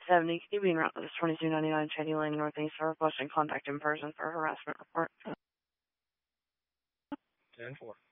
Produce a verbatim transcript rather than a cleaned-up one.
seventy Cubian Route, this is twenty-two ninety-nine Shady Lane, Northeast, requesting contact in person for harassment report. ten four.